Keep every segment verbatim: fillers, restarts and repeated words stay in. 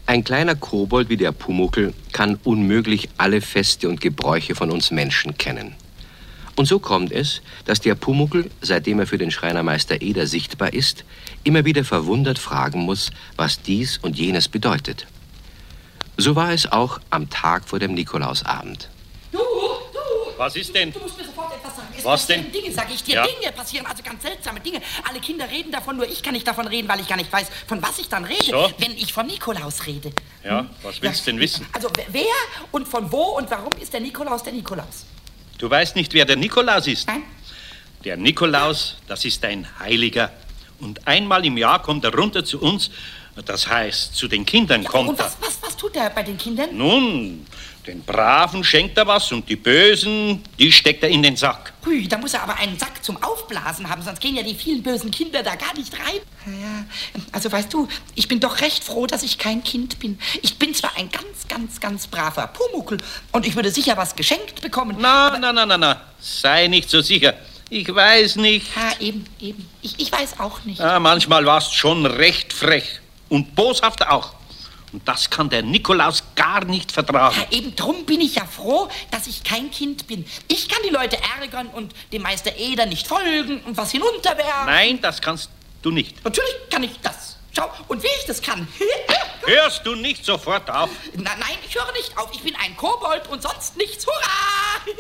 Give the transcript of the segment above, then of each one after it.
Ein kleiner Kobold wie der Pumuckl kann unmöglich alle Feste und Gebräuche von uns Menschen kennen. Und so kommt es, dass der Pumuckl, seitdem er für den Schreinermeister Eder sichtbar ist, immer wieder verwundert fragen muss, was dies und jenes bedeutet. So war es auch am Tag vor dem Nikolausabend. Du, du! Was ist denn? Du musst mir sofort etwas sagen. Es Was passieren denn? Dinge, sag ich dir. Ja. Dinge passieren, also ganz seltsame Dinge. Alle Kinder reden davon, nur ich kann nicht davon reden, weil ich gar nicht weiß, von was ich dann rede, So? wenn ich von Nikolaus rede. Ja, was willst du denn wissen? Also wer und von wo und warum ist der Nikolaus der Nikolaus? Du weißt nicht, wer der Nikolaus ist? Nein? Der Nikolaus, das ist ein Heiliger. Und einmal im Jahr kommt er runter zu uns, das heißt, zu den Kindern Ja, kommt und er. was, was, was tut er bei den Kindern? Nun, den Braven schenkt er was und die Bösen, die steckt er in den Sack. Hui, da muss er aber einen Sack zum Aufblasen haben, sonst gehen ja die vielen bösen Kinder da gar nicht rein. Ja, also weißt du, ich bin doch recht froh, dass ich kein Kind bin. Ich bin zwar ein ganz, ganz, ganz braver Pumuckl und ich würde sicher was geschenkt bekommen. Na, na, na, na, na, sei nicht so sicher. Ich weiß nicht. Ja, eben, eben. Ich, ich weiß auch nicht. Ja, manchmal warst schon recht frech und boshaft auch. Und das kann der Nikolaus gar nicht vertragen. Ja, eben drum bin ich ja froh, dass ich kein Kind bin. Ich kann die Leute ärgern und dem Meister Eder nicht folgen und was hinunterwerfen. Nein, das kannst du nicht. Natürlich kann ich das. Schau, und wie ich das kann. Hörst du nicht sofort auf? Na, nein, ich höre nicht auf. Ich bin ein Kobold und sonst nichts. Hurra!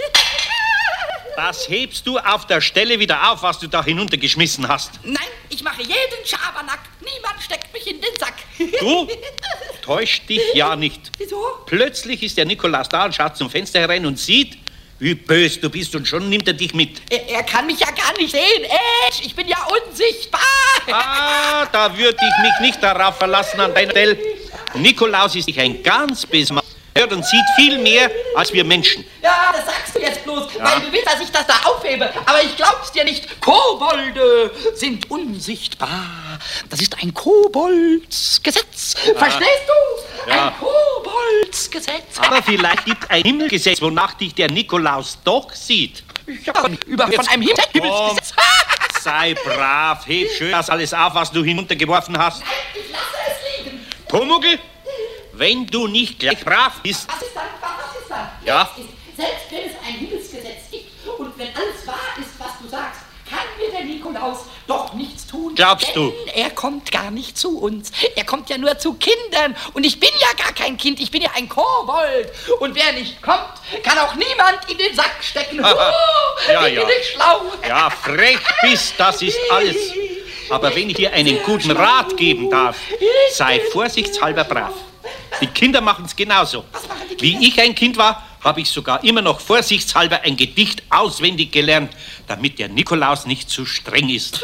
Das hebst du auf der Stelle wieder auf, was du da hinuntergeschmissen hast. Nein, ich mache jeden Schabernack. Niemand steckt mich in den Sack. Du täusch dich ja nicht. Wieso? Plötzlich ist der Nikolaus da und schaut zum Fenster herein und sieht, wie bös du bist und schon nimmt er dich mit. Er, er kann mich ja gar nicht sehen. Äh, ich bin ja unsichtbar. Ah, da würde ich mich nicht darauf verlassen an deiner Stelle. Nikolaus ist ein ganz besonderer und sieht viel mehr als wir Menschen. Ja, das sagst du jetzt bloß, Ja. weil du willst, dass ich das da aufhebe. Aber ich glaub's dir nicht. Kobolde sind unsichtbar. Das ist ein Koboldsgesetz. Verstehst du? Ja. Ein Koboldsgesetz. Aber vielleicht gibt ein Himmelgesetz, wonach dich der Nikolaus doch sieht. Ich hab von, über, von einem Himmel Himmelsgesetz. Sei brav, heb schön das alles auf, was du hinuntergeworfen hast. Nein, ich lasse es liegen. Pumuckl, wenn du nicht gleich brav bist, Was ist dann? Was ist dann? Ja. Jetzt ist, selbst wenn es ein Himmelsgesetz gibt und wenn alles wahr ist, was du sagst, kann mir der Nikolaus doch nichts tun. Glaubst denn du? Er kommt gar nicht zu uns. Er kommt ja nur zu Kindern. Und ich bin ja gar kein Kind. Ich bin ja ein Kobold. Und wer nicht kommt, kann auch niemand in den Sack stecken. Aha. Oh, Ja, bin ja. ich schlau. ja, frech bist, das ist alles. Aber wenn ich dir einen guten Rat geben darf, sei vorsichtshalber brav. Die Kinder machen es genauso. Was machen die Wie Kinder? ich ein Kind war, habe ich sogar immer noch vorsichtshalber ein Gedicht auswendig gelernt, damit der Nikolaus nicht zu streng ist.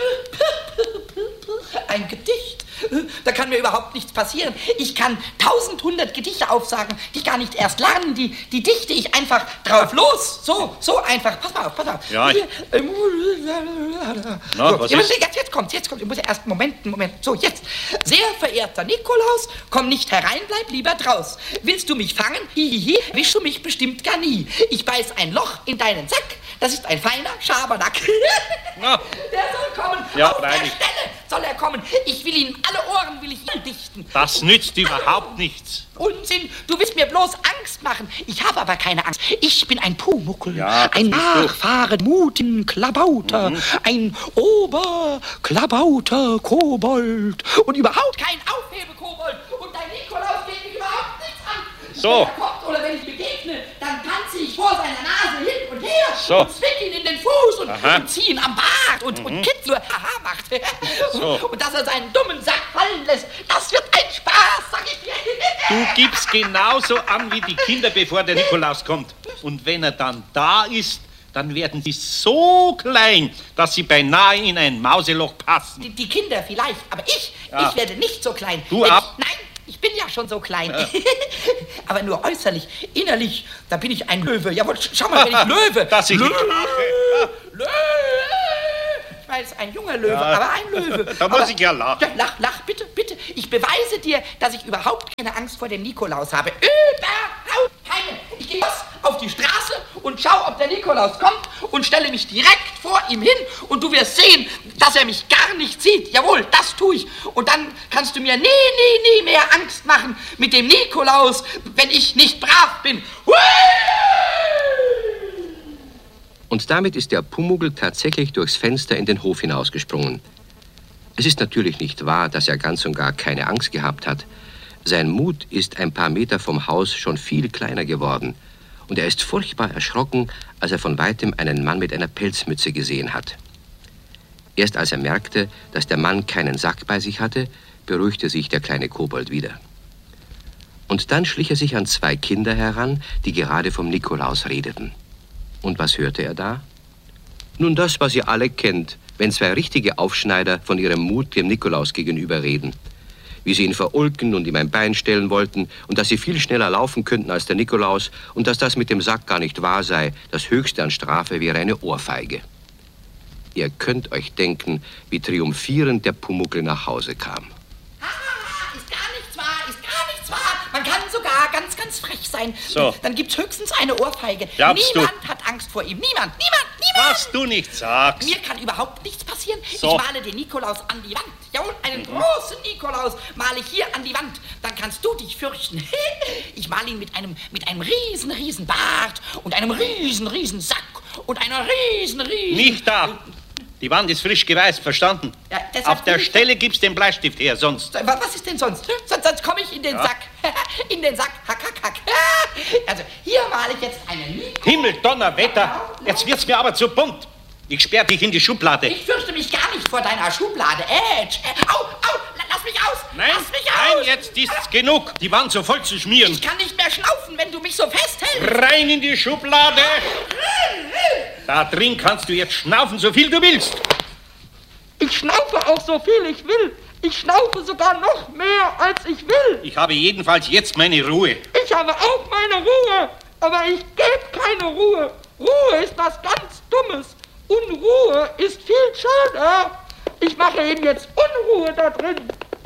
Ein Gedicht? Da kann mir überhaupt nichts passieren. Ich kann tausendhundert Gedichte aufsagen, die gar nicht erst lernen. Die, die dichte ich einfach drauf los. So, so einfach. Pass mal auf, pass mal auf. Ja, ich- Hier, ähm, Na, so, was ja, ist? Jetzt, jetzt kommt, jetzt kommt. Ich muss ja erst, Moment, Moment. So, jetzt. Sehr verehrter Nikolaus, komm nicht herein, bleib lieber draus. Willst du mich fangen? Hihihi, wischst du mich bestimmt gar nie. Ich beiß ein Loch in deinen Sack. Das ist ein feiner Schabernack. Na. Der soll kommen. Ja, Auf der freilich. Stelle soll er kommen. Ich will ihn, alle Ohren will ich ihm dichten. Das nützt überhaupt nichts. Unsinn, du willst mir bloß Angst machen. Ich habe aber keine Angst. Ich bin ein Pumuckl, Ja, das ein bist du. Nachfahren mutigen Klabauter, ein Oberklabauter Kobold und überhaupt kein Aufhebekobold. Und dein Nikolaus geht mich überhaupt nichts an. So. Wenn er kommt oder wenn ich begegne, dann tanze ich vor seiner Nase hin und her So. und zwick ihn in den Fuß und, Aha. und zieh ihn am Bart und, und kitzel nur Haha macht. So. Und dass er seinen dummen Sack fallen lässt, das wird ein Spaß, sag ich dir. Du gibst genauso an wie die Kinder, bevor der Nikolaus kommt. Und wenn er dann da ist, dann werden sie so klein, dass sie beinahe in ein Mauseloch passen. Die, die Kinder vielleicht, aber ich, Ja. ich werde nicht so klein. Du Denn ab. Ich, nein, ich bin ja schon so klein. Aber nur äußerlich, innerlich, da bin ich ein Löwe. Jawohl, sch- schau mal, wenn ich Löwe. Dass ich Löwe. nicht lache. Löwe. Ich weiß, ein junger Löwe, Ja. aber ein Löwe. Da muss aber, ich ja lachen. Ja, lach, lach, bitte, bitte. Ich beweise dir, dass ich überhaupt keine Angst vor dem Nikolaus habe. Überhaupt keine. Ich gehe los auf die Straße und schau, ob der Nikolaus kommt. und stelle mich direkt vor ihm hin und du wirst sehen, dass er mich gar nicht sieht. Jawohl, das tue ich. Und dann kannst du mir nie, nie, nie mehr Angst machen mit dem Nikolaus, wenn ich nicht brav bin. Hui! Und damit ist der Pumuckl tatsächlich durchs Fenster in den Hof hinausgesprungen. Es ist natürlich nicht wahr, dass er ganz und gar keine Angst gehabt hat. Sein Mut ist ein paar Meter vom Haus schon viel kleiner geworden. Und er ist furchtbar erschrocken, als er von weitem einen Mann mit einer Pelzmütze gesehen hat. Erst als er merkte, dass der Mann keinen Sack bei sich hatte, beruhigte sich der kleine Kobold wieder. Und dann schlich er sich an zwei Kinder heran, die gerade vom Nikolaus redeten. Und was hörte er da? Nun das, was ihr alle kennt, wenn zwei richtige Aufschneider von ihrem Mut dem Nikolaus gegenüber reden. Wie sie ihn verulken und ihm ein Bein stellen wollten und dass sie viel schneller laufen könnten als der Nikolaus und dass das mit dem Sack gar nicht wahr sei, das Höchste an Strafe wäre eine Ohrfeige. Ihr könnt euch denken, wie triumphierend der Pumuckl nach Hause kam. Ist gar nichts wahr, ist gar nichts wahr. Man kann sogar ganz, ganz frech sein. So. Dann gibt's höchstens eine Ohrfeige. Glaubst Niemand du? hat Angst vor ihm. Niemand, niemand, niemand. Was du nicht sagst. Mir kann überhaupt nichts passieren. So. Ich male den Nikolaus an die Wand. Jawohl, einen mhm. großen Nikolaus male ich hier an die Wand. Dann kannst du dich fürchten. Ich male ihn mit einem, mit einem riesen, riesen Bart und einem riesen, riesen Sack und einer riesen, riesen... Nicht da. Die Wand ist frisch geweißt, verstanden? Ja, deshalb auf der bin ich- Stelle gibst den Bleistift her, sonst... Was was ist denn sonst? Sonst, sonst komme ich in den Ja. Sack. In den Sack. Hack, hack, hack. Also, hier male ich jetzt einen Nikolaus. Himmel, Donnerwetter, jetzt wird's mir aber zu bunt. Ich sperr dich in die Schublade. Ich fürchte mich gar nicht vor deiner Schublade. Edge. Au, au, lass mich aus. Nein, lass mich nein, aus. jetzt ist's genug, die Wand so voll zu schmieren. Ich kann nicht mehr schnaufen, wenn du mich so festhältst. Rein in die Schublade. Da drin kannst du jetzt schnaufen, so viel du willst. Ich schnaufe auch so viel ich will. Ich schnaufe sogar noch mehr, als ich will. Ich habe jedenfalls jetzt meine Ruhe. Ich habe auch meine Ruhe. Aber ich gebe keine Ruhe. Ruhe ist was ganz Dummes. Unruhe ist viel schöner. Ich mache ihm jetzt Unruhe da drin.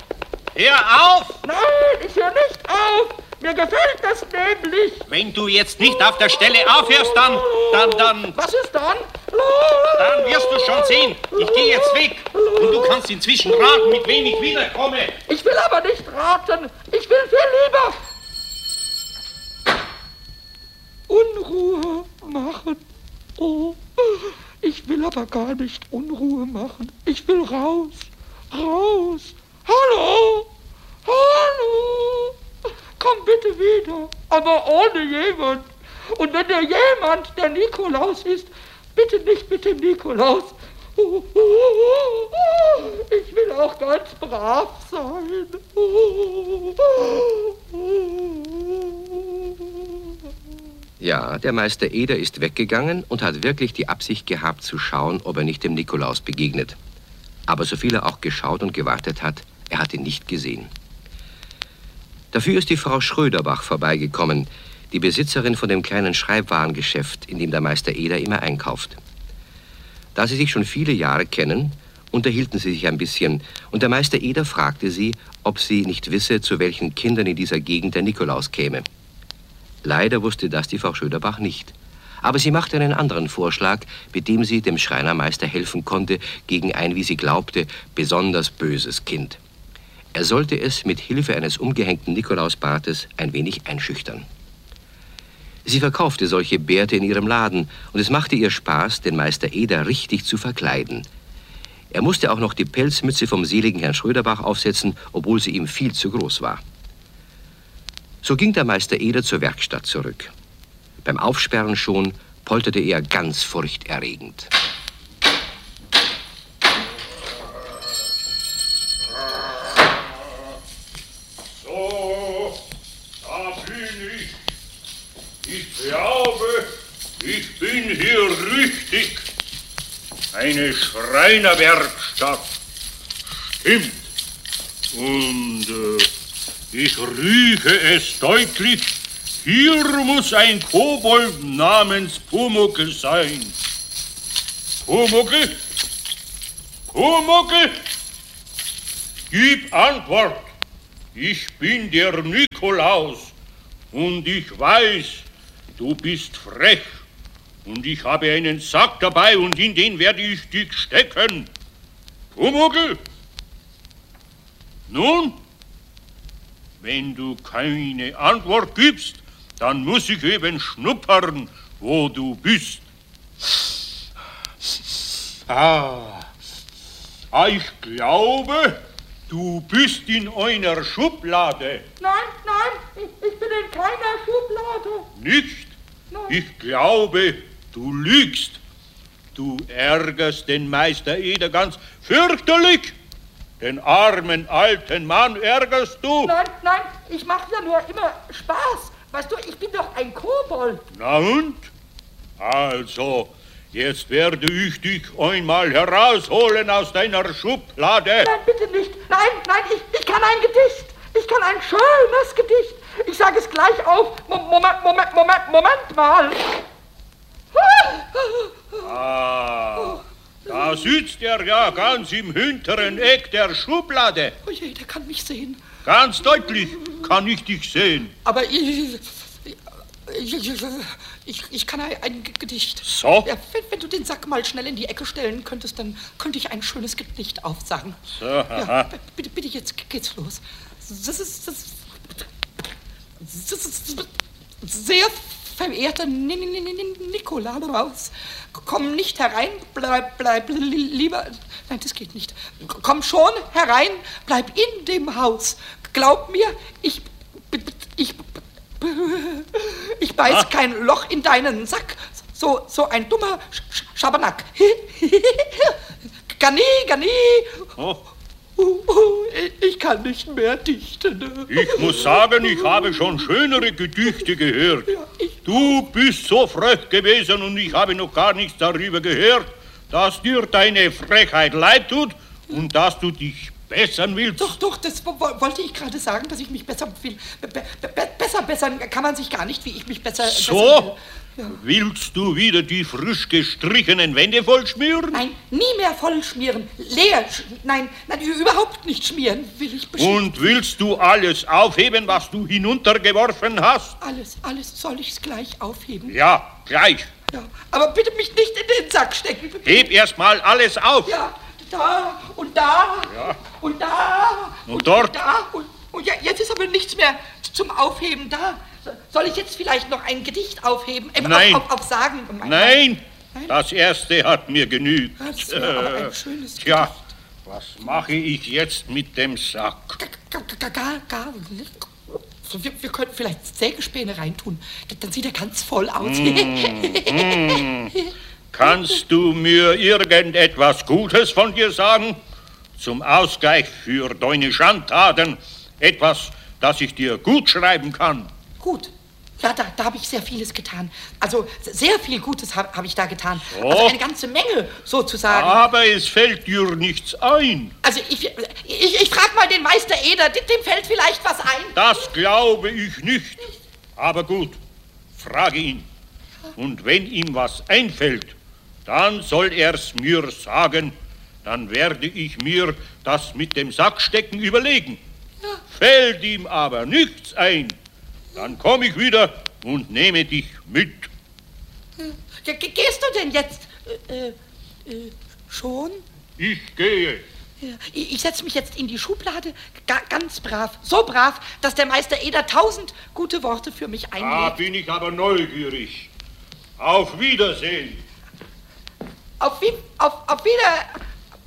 Hör auf! Nein, ich höre nicht auf. Mir gefällt das nämlich. Wenn du jetzt nicht auf der Stelle aufhörst, dann, dann, dann, Was ist dann? dann wirst du schon sehen. Ich gehe jetzt weg und du kannst inzwischen raten, mit wem ich wiederkomme. Ich will aber nicht raten. Ich will viel lieber Unruhe machen. Oh, ich will aber gar nicht Unruhe machen. Ich will raus, raus. Hallo, hallo. Komm bitte wieder, aber ohne jemand. Und wenn der jemand der Nikolaus ist, bitte nicht mit dem Nikolaus. Ich will auch ganz brav sein. Ja, der Meister Eder ist weggegangen und hat wirklich die Absicht gehabt zu schauen, ob er nicht dem Nikolaus begegnet. Aber so viel er auch geschaut und gewartet hat, er hat ihn nicht gesehen. Dafür ist die Frau Schröderbach vorbeigekommen, die Besitzerin von dem kleinen Schreibwarengeschäft, in dem der Meister Eder immer einkauft. Da sie sich schon viele Jahre kennen, unterhielten sie sich ein bisschen und der Meister Eder fragte sie, ob sie nicht wisse, zu welchen Kindern in dieser Gegend der Nikolaus käme. Leider wusste das die Frau Schröderbach nicht. Aber sie machte einen anderen Vorschlag, mit dem sie dem Schreinermeister helfen konnte gegen ein, wie sie glaubte, besonders böses Kind. Er sollte es mit Hilfe eines umgehängten Nikolausbartes ein wenig einschüchtern. Sie verkaufte solche Bärte in ihrem Laden und es machte ihr Spaß, den Meister Eder richtig zu verkleiden. Er musste auch noch die Pelzmütze vom seligen Herrn Schröderbach aufsetzen, obwohl sie ihm viel zu groß war. So ging der Meister Eder zur Werkstatt zurück. Beim Aufsperren schon polterte er ganz furchterregend. So, da bin ich. Ich glaube, ich bin hier richtig. Eine Schreinerwerkstatt. Stimmt. Und äh, ich rieche es deutlich. Hier muss ein Kobold namens Pumuckl sein. Pumuckl? Pumuckl? Gib Antwort. Ich bin der Nikolaus und ich weiß, du bist frech Und ich habe einen Sack dabei und in den werde ich dich stecken. Pumuckl? Nun, wenn du keine Antwort gibst, dann muss ich eben schnuppern, wo du bist. Ah, ah ich glaube, du bist in einer Schublade. Nein, nein, ich, ich bin in keiner Schublade. Nicht? Nein. Ich glaube, du lügst. Du ärgerst den Meister Eder ganz fürchterlich. Den armen alten Mann ärgerst du. Nein, nein, ich mache ja nur immer Spaß. Weißt du, ich bin doch ein Kobold. Na und? Also, jetzt werde ich dich einmal herausholen aus deiner Schublade. Nein, bitte nicht. Nein, nein, ich, ich kann ein Gedicht. Ich kann ein schönes Gedicht. Ich sage es gleich auf. Moment, Moment, Moment, Moment mal. Ah, da sitzt er ja ganz im hinteren Eck der Schublade. Oh je, der kann mich sehen. Ganz deutlich kann ich dich sehen. Aber ich, ich, ich, ich kann ein, ein Gedicht. So? Ja, wenn, wenn du den Sack mal schnell in die Ecke stellen könntest, dann könnte ich ein schönes Gedicht aufsagen. So, ja, bitte, bitte, jetzt geht's los. Das ist, das, das ist sehr verehrter Nikolaus. Komm nicht herein, bleib, bleib lieber... Nein, das geht nicht. Komm schon herein, bleib in dem Haus. Glaub mir, ich... Ich... Ich beiß ah. kein Loch in deinen Sack. So, so ein dummer Sch Schabernack. Gani, Gani. Oh. Ich kann nicht mehr dichten. Ich muss sagen, ich habe schon schönere Gedichte gehört. Ja, du bist so frech gewesen und ich habe noch gar nichts darüber gehört, dass dir deine Frechheit leid tut und dass du dich bessern willst. Doch, doch, das wollte ich gerade sagen, dass ich mich besser will. Be be besser bessern kann man sich gar nicht, wie ich mich besser... So? Besser will. Ja. Willst du wieder die frisch gestrichenen Wände vollschmieren? Nein, nie mehr vollschmieren. Leer, nein, nein, überhaupt nicht schmieren, will ich bestimmt. Und willst du alles aufheben, was du hinuntergeworfen hast? Alles, alles soll ich's gleich aufheben? Ja, gleich. Ja, aber bitte mich nicht in den Sack stecken. Heb erst mal alles auf. Ja, da und da ja. und da und, und dort. Und da und, und ja, jetzt ist aber nichts mehr zum Aufheben da. Soll ich jetzt vielleicht noch ein Gedicht aufheben? Äh, Nein. Auf, auf, auf Sagen? Um Nein. Nein, das erste hat mir genügt. Das war aber ein schönes Gedicht. Tja, was mache ich jetzt mit dem Sack? Gar, gar, gar, gar nicht. Wir, wir könnten vielleicht Sägespäne reintun. Dann sieht er ganz voll aus. Mm, mm. Kannst du mir irgendetwas Gutes von dir sagen? Zum Ausgleich für deine Schandtaten. Etwas, das ich dir gut schreiben kann. Gut. Ja, da, da habe ich sehr vieles getan. Also sehr viel Gutes habe hab ich da getan. So. Also eine ganze Menge, sozusagen. Aber es fällt dir nichts ein. Also ich, ich, ich frage mal den Meister Eder, dem, dem fällt vielleicht was ein. Das glaube ich nicht. Aber gut, frage ihn. Und wenn ihm was einfällt, dann soll er's mir sagen. Dann werde ich mir das mit dem Sackstecken überlegen. Ja. Fällt ihm aber nichts ein, dann komme ich wieder und nehme dich mit. Ja, gehst du denn jetzt äh, äh, schon? Ich gehe. Ja, ich, ich setze mich jetzt in die Schublade, ga, ganz brav, so brav, dass der Meister Eder tausend gute Worte für mich einlegt. Da bin ich aber neugierig. Auf Wiedersehen. Auf, wie, auf, auf Wieder...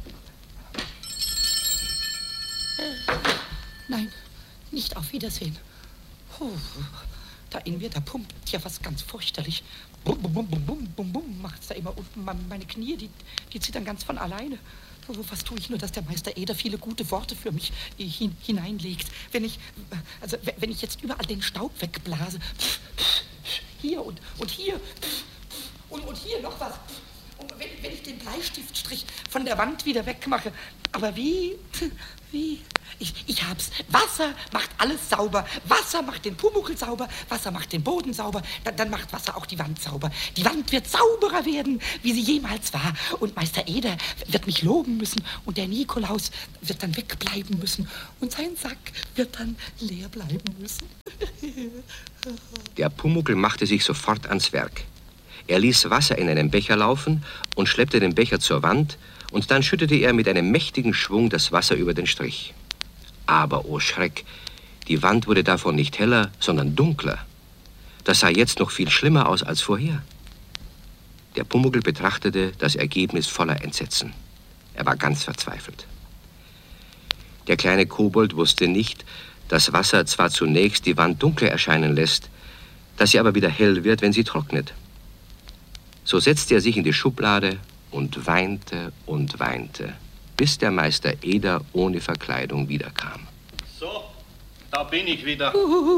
Nein, nicht auf Wiedersehen. Puh, da in mir, da pumpt ja was ganz fürchterlich. Bum, bum, bum, bum, bum, bum, bum, macht's da immer unten. Meine Knie, die, die zittern ganz von alleine. Was tue ich nur, dass der Meister Eder viele gute Worte für mich hin, hineinlegt. Wenn ich, also wenn ich jetzt überall den Staub wegblase. Hier und, und hier. Und, und hier noch was. Und wenn, wenn ich den Bleistiftstrich von der Wand wieder wegmache. Aber wie? Wie? Ich, ich hab's. Wasser macht alles sauber. Wasser macht den Pumuckl sauber. Wasser macht den Boden sauber. Dann, dann macht Wasser auch die Wand sauber. Die Wand wird sauberer werden, wie sie jemals war. Und Meister Eder wird mich loben müssen. Und der Nikolaus wird dann wegbleiben müssen. Und sein Sack wird dann leer bleiben müssen. Der Pumuckl machte sich sofort ans Werk. Er ließ Wasser in einen Becher laufen und schleppte den Becher zur Wand, und dann schüttete er mit einem mächtigen Schwung das Wasser über den Strich. Aber, oh Schreck, die Wand wurde davon nicht heller, sondern dunkler. Das sah jetzt noch viel schlimmer aus als vorher. Der Pumuckl betrachtete das Ergebnis voller Entsetzen. Er war ganz verzweifelt. Der kleine Kobold wusste nicht, dass Wasser zwar zunächst die Wand dunkler erscheinen lässt, dass sie aber wieder hell wird, wenn sie trocknet. So setzte er sich in die Schublade und weinte und weinte, bis der Meister Eder ohne Verkleidung wiederkam. So, da bin ich wieder.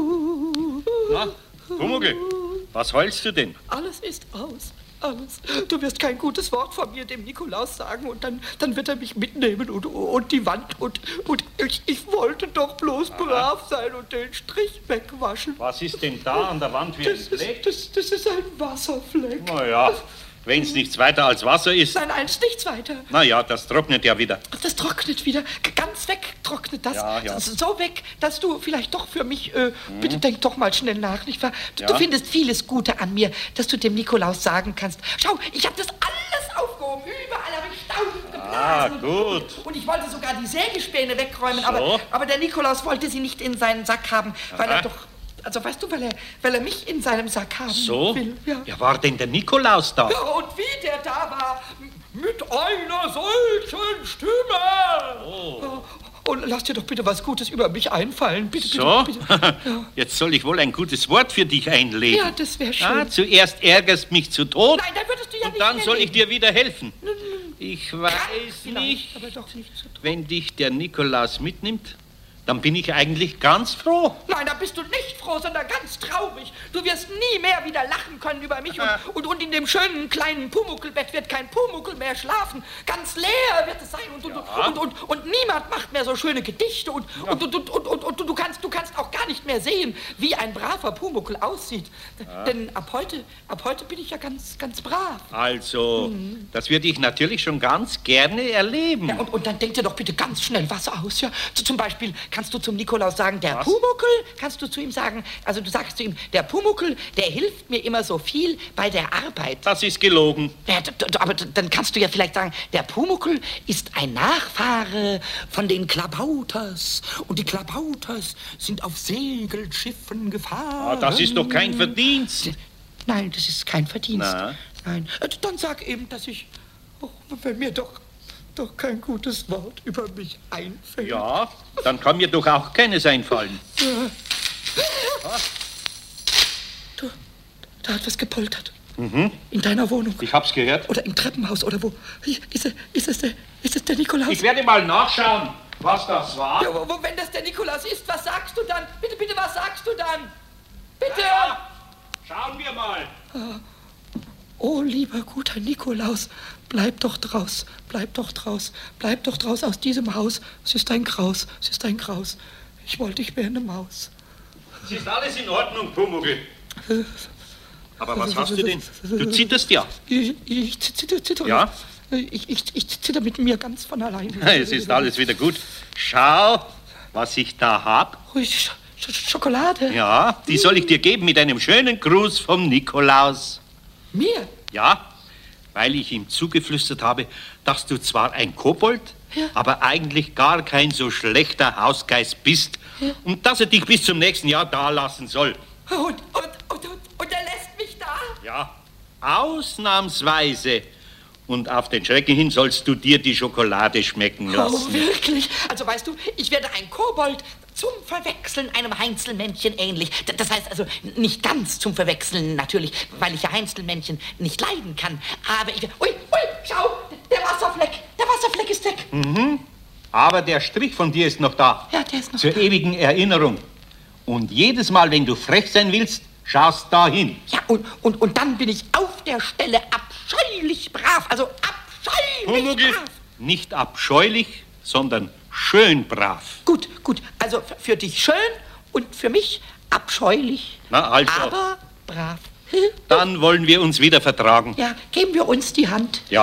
Na, Pumuckl, was heulst du denn? Alles ist aus. Alles. Du wirst kein gutes Wort von mir dem Nikolaus sagen und dann, dann wird er mich mitnehmen und, und die Wand und, und ich, ich wollte doch bloß Aha. brav sein und den Strich wegwaschen. Was ist denn da an der Wand wie ein Fleck? Das, das ist ein Wasserfleck. Na ja, wenn es nichts weiter als Wasser ist. Nein, eins nichts weiter. Na ja, das trocknet ja wieder. Das trocknet wieder. Ganz weg trocknet das. Ja, ja. So weg, dass du vielleicht doch für mich, äh, hm. bitte denk doch mal schnell nach, nicht wahr? Du, ja. du findest vieles Gute an mir, dass du dem Nikolaus sagen kannst. Schau, ich habe das alles aufgehoben. Überall habe ich Staub geblasen. Ah, gut. Und ich wollte sogar die Sägespäne wegräumen, so. aber, aber der Nikolaus wollte sie nicht in seinen Sack haben, weil Aha. er doch... Also weißt du, weil er, weil er mich in seinem Sack haben so? will. Ja. ja, war denn der Nikolaus da? Ja, und wie der da war, mit einer solchen Stimme. Oh. Und lass dir doch bitte was Gutes über mich einfallen. Bitte, bitte, so? bitte. Ja. Jetzt soll ich wohl ein gutes Wort für dich einlegen. Ja, das wäre schön. Ah, zuerst ärgerst mich zu Tod. Nein, dann würdest du ja und nicht dann soll ich dir wieder helfen. Nein, nein. Ich weiß Krank, nicht, aber doch nicht so wenn dich der Nikolaus mitnimmt, dann bin ich eigentlich ganz froh. Nein, da bist du nicht froh, sondern ganz traurig. Du wirst nie mehr wieder lachen können über mich und, und, und in dem schönen kleinen Pumuckl-Bett wird kein Pumuckl mehr schlafen. Ganz leer wird es sein und, und, ja. und, und, und, und niemand macht mehr so schöne Gedichte und, ja. und, und, und, und, und, und du, kannst, du kannst auch gar nicht mehr sehen, wie ein braver Pumuckl aussieht. Ja. Denn ab heute, ab heute bin ich ja ganz, ganz brav. Also, mhm. das würde ich natürlich schon ganz gerne erleben. Ja, und, und dann denk dir doch bitte ganz schnell was aus. Ja? Zum Beispiel kannst du zum Nikolaus sagen, der Was? Pumuckl, kannst du zu ihm sagen, also du sagst zu ihm, der Pumuckl, der hilft mir immer so viel bei der Arbeit. Das ist gelogen. Ja, aber dann kannst du ja vielleicht sagen, der Pumuckl ist ein Nachfahre von den Klabauters und die Klabauters sind auf Segelschiffen gefahren. Ah, das ist doch kein Verdienst. Nein, das ist kein Verdienst. Na? Nein, dann sag eben, dass ich, oh, wenn mir doch doch kein gutes Wort über mich einfällt. Ja, dann kann mir doch auch keines einfallen. Ja. Du, da hat was gepoltert. Mhm. In deiner Wohnung. Ich hab's gehört. Oder im Treppenhaus oder wo. Ist, ist, es, der, ist es der Nikolaus? Ich werde mal nachschauen, was das war. Ja, wo, wenn das der Nikolaus ist, was sagst du dann? Bitte, bitte, was sagst du dann? Bitte! Ja, ja. Schauen wir mal. Oh, lieber guter Nikolaus, bleib doch draus, bleib doch draus, bleib doch draus aus diesem Haus. Es ist ein Graus, es ist ein Graus. Ich wollte, ich wäre eine Maus. Es ist alles in Ordnung, Pumuckl. Aber was hast du denn? Du zitterst ja. Ich, ich zitter, zitter. Ja? Ich, ich, ich zitter mit mir ganz von allein. Es ist alles wieder gut. Schau, was ich da hab. Oh, Sch Sch Schokolade. Ja, die soll ich dir geben mit einem schönen Gruß vom Nikolaus. Mir? Ja, weil ich ihm zugeflüstert habe, dass du zwar ein Kobold, ja. aber eigentlich gar kein so schlechter Hausgeist bist ja. und dass er dich bis zum nächsten Jahr da lassen soll. Und, und, und, und, und er lässt mich da? Ja, ausnahmsweise. Und auf den Schrecken hin sollst du dir die Schokolade schmecken lassen. Oh, wirklich? Also weißt du, ich werde ein Kobold zum Verwechseln einem Heinzelmännchen ähnlich. Das heißt also nicht ganz zum Verwechseln natürlich, weil ich ja Heinzelmännchen nicht leiden kann. Aber ich... Ui, ui, schau, der Wasserfleck, der Wasserfleck ist weg. Mhm. Aber der Strich von dir ist noch da. Ja, der ist noch Zur da. ewigen Erinnerung. Und jedes Mal, wenn du frech sein willst, schaust da hin. Ja, und, und, und dann bin ich auf der Stelle abscheulich brav. Also abscheulich Pumuckl, brav. nicht abscheulich, sondern schön brav. Gut, gut. Also für dich schön und für mich abscheulich. Na, also. Aber brav. Dann wollen wir uns wieder vertragen. Ja, geben wir uns die Hand. Ja.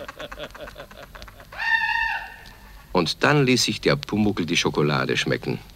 Und dann ließ sich der Pumuckl die Schokolade schmecken.